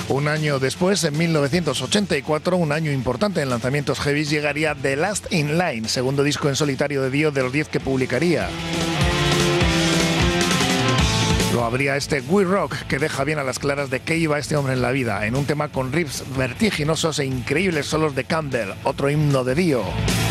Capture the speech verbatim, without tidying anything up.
Un año después, en mil novecientos ochenta y cuatro, un año importante en lanzamientos heavy, llegaría The Last in Line, segundo disco en solitario de Dio de los diez que publicaría. Lo habría este We Rock, que deja bien a las claras de qué iba este hombre en la vida, en un tema con riffs vertiginosos e increíbles solos de Campbell, otro himno de Dio.